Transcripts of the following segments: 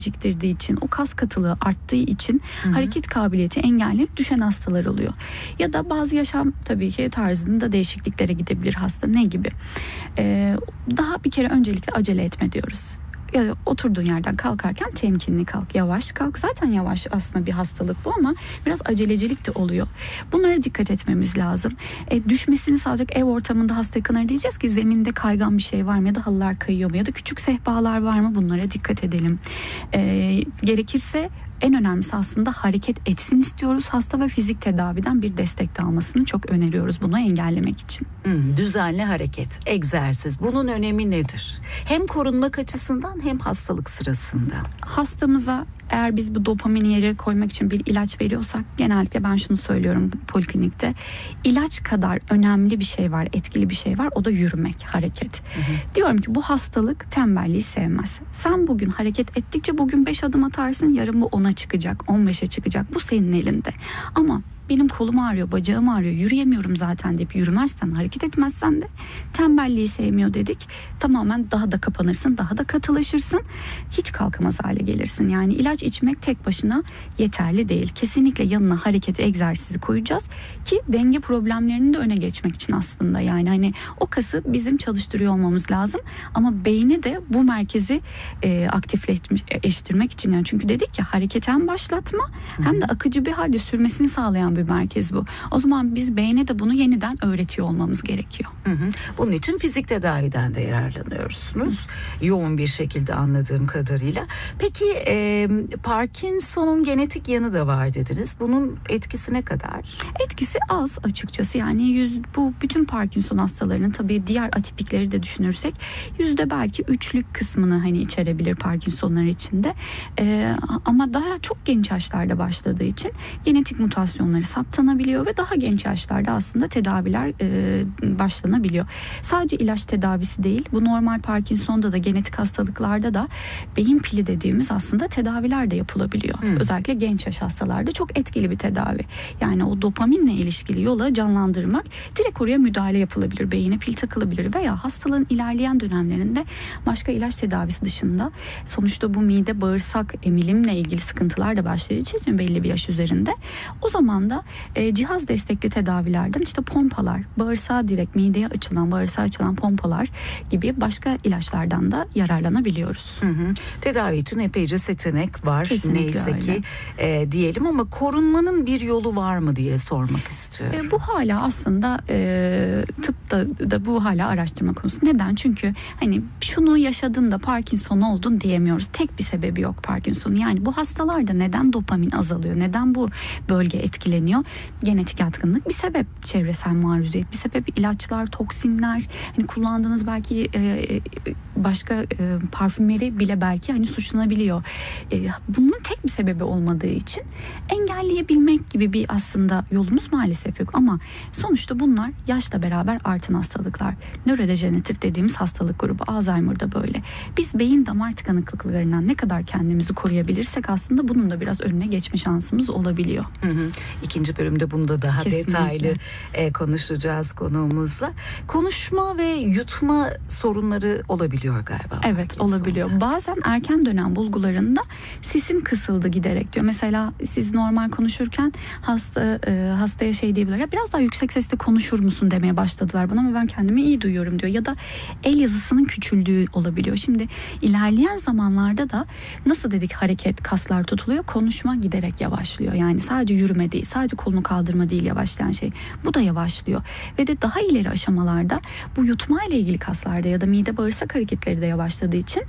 geciktirdiği için, o kas katılığı arttığı için hareket kabiliyeti engellenip düşen hastalar oluyor. Ya da bazı yaşam tabii ki tarzında değişikliklere gidebilir hasta. Ne gibi? Daha bir kere öncelikle acele etme diyoruz. Ya oturduğun yerden kalkarken temkinli kalk, yavaş kalk. Zaten yavaş aslında bir hastalık bu ama biraz acelecilik de oluyor. Bunlara dikkat etmemiz lazım. Düşmesini sağlayacak ev ortamında hastaya kanır diyeceğiz ki zeminde kaygan bir şey var mı ya da halılar kayıyor mu ya da küçük sehpalar var mı, bunlara dikkat edelim. Gerekirse en önemlisi aslında hareket etsin istiyoruz hasta ve fizik tedaviden bir destek de almasını çok öneriyoruz bunu engellemek için. Düzenli hareket, egzersiz, bunun önemi nedir? Hem korunmak açısından hem hastalık sırasında. Hastamıza eğer biz bu dopamini yere koymak için bir ilaç veriyorsak, genellikle ben şunu söylüyorum poliklinikte, ilaç kadar önemli bir şey var, etkili bir şey var, o da yürümek, hareket. Diyorum ki bu hastalık tembelliği sevmez. Sen bugün hareket ettikçe bugün 5 adım atarsın, yarın bu 10'a çıkacak, 15'e çıkacak, bu senin elinde. Ama benim kolum ağrıyor, bacağım ağrıyor, yürüyemiyorum zaten deyip yürümezsen, hareket etmezsen de tembelliği sevmiyor dedik. Tamamen daha da kapanırsın, daha da katılaşırsın, hiç kalkamaz hale gelirsin. Yani ilaç içmek tek başına yeterli değil. Kesinlikle yanına hareketi, egzersizi koyacağız ki denge problemlerinin de öne geçmek için aslında. Yani hani o kası bizim çalıştırıyor olmamız lazım ama beyni de bu merkezi aktifleştirmek için. Yani çünkü dedik ya, hareket hem başlatma hem de akıcı bir halde sürmesini sağlayan bir merkez bu. O zaman biz beyne de bunu yeniden öğretiyor olmamız gerekiyor. Bunun için fizik tedaviden de yararlanıyorsunuz. Yoğun bir şekilde anladığım kadarıyla. Peki Parkinson'un genetik yanı da var dediniz. Bunun etkisi ne kadar? Etkisi az açıkçası. Yani bu bütün Parkinson hastalarının, tabii diğer atipikleri de düşünürsek belki 3'lük kısmını hani içerebilir Parkinsonlar içinde. Ama daha çok genç yaşlarda başladığı için genetik mutasyonları saptanabiliyor ve daha genç yaşlarda aslında tedaviler başlanabiliyor. Sadece ilaç tedavisi değil, bu normal Parkinson'da da genetik hastalıklarda da beyin pili dediğimiz aslında tedaviler de yapılabiliyor. Özellikle genç yaş hastalarda çok etkili bir tedavi. Yani o dopaminle ilişkili yola canlandırmak, direkt oraya müdahale yapılabilir, beyine pil takılabilir veya hastalığın ilerleyen dönemlerinde başka ilaç tedavisi dışında, sonuçta bu mide bağırsak emilimle ilgili sıkıntılar da başlayacağı için belli bir yaş üzerinde, o zaman da cihaz destekli tedavilerden işte pompalar, bağırsağa direkt mideye açılan, bağırsağa açılan pompalar gibi başka ilaçlardan da yararlanabiliyoruz. Tedavi için epeyce seçenek var. Kesinlikle neyse öyle. Ki diyelim, ama korunmanın bir yolu var mı diye sormak istiyorum. Bu hala aslında tıpta da bu hala araştırma konusu. Neden? Çünkü hani şunu yaşadın da Parkinson oldun diyemiyoruz. Tek bir sebebi yok Parkinson'un. Yani bu hastalarda neden dopamin azalıyor? Neden bu bölge etkileniyor? Genetik yatkınlık bir sebep, çevresel maruziyet bir sebep, ilaçlar, toksinler, hani kullandığınız belki başka parfümeri bile belki hani suçlanabiliyor. Bunun tek bir sebebi olmadığı için engelleyebilmek gibi bir aslında yolumuz maalesef yok. Ama sonuçta bunlar yaşla beraber artan hastalıklar. Nörodejeneratif dediğimiz hastalık grubu, Alzheimer'da böyle. Biz beyin damar tıkanıklıklarından ne kadar kendimizi koruyabilirsek aslında bunun da biraz önüne geçme şansımız olabiliyor. İkinci bölümde bunu da daha Kesinlikle detaylı konuşacağız konuğumuzla. Konuşma ve yutma sorunları olabiliyor galiba. Evet, olabiliyor. Bazen erken dönem bulgularında sesim kısıldı giderek diyor. Mesela siz normal konuşurken hastaya şey diyebilir, ya biraz daha yüksek sesle konuşur musun demeye başladılar bana ama ben kendimi iyi duyuyorum diyor. Ya da el yazısının küçüldüğü olabiliyor. Şimdi ilerleyen zamanlarda da nasıl dedik, hareket, kaslar tutuluyor, konuşma giderek yavaşlıyor. Yani sadece yürüme değil, sadece kolunu kaldırma değil yavaşlayan şey. Bu da yavaşlıyor. Ve de daha ileri aşamalarda bu yutma ile ilgili kaslarda ya da mide bağırsak hareketleri de yavaşladığı için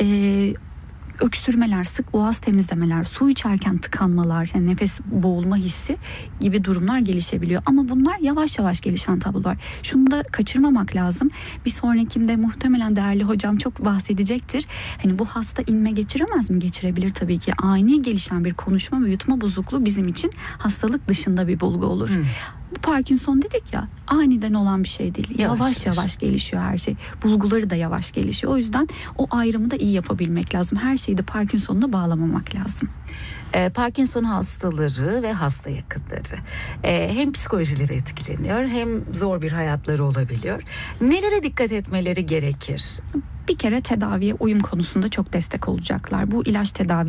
öksürmeler, sık boğaz temizlemeler, su içerken tıkanmalar, yani nefes boğulma hissi gibi durumlar gelişebiliyor. Ama bunlar yavaş yavaş gelişen tablolar. Şunu da kaçırmamak lazım. Bir sonrakinde muhtemelen değerli hocam çok bahsedecektir. Hani bu hasta inme geçiremez mi? Geçirebilir tabii ki. Ani gelişen bir konuşma ve yutma bozukluğu bizim için hastalık dışında bir bulgu olur. Bu Parkinson dedik ya, aniden olan bir şey değil. Yavaş yavaş gelişiyor her şey. Bulguları da yavaş gelişiyor. O yüzden o ayrımı da iyi yapabilmek lazım. Her şeyi de Parkinson'la bağlamamak lazım. Parkinson hastaları ve hasta yakınları hem psikolojileri etkileniyor hem zor bir hayatları olabiliyor. Nelere dikkat etmeleri gerekir? Bir kere tedaviye uyum konusunda çok destek olacaklar. Bu ilaç tedavi